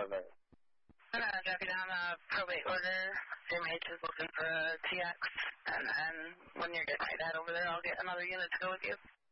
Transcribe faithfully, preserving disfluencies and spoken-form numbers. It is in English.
over? I'm going to drop you down a probate order. J M H is looking for a T X, and then when you're getting my dad over there, I'll get another unit to go with you.